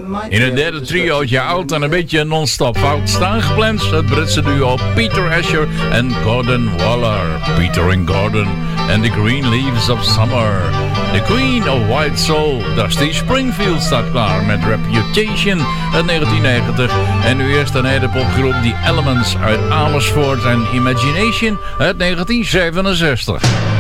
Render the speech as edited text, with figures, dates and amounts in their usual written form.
In het derde triootje oud en een beetje non-stop fout staan gepland het Britse duo Peter Asher en Gordon Waller. Peter and Gordon and the Green Leaves of Summer. The Queen of White Soul, Dusty Springfield staat klaar met Reputation uit 1990. En nu eerst een nederpopgroep The Elements uit Amersfoort en Imagination uit 1967.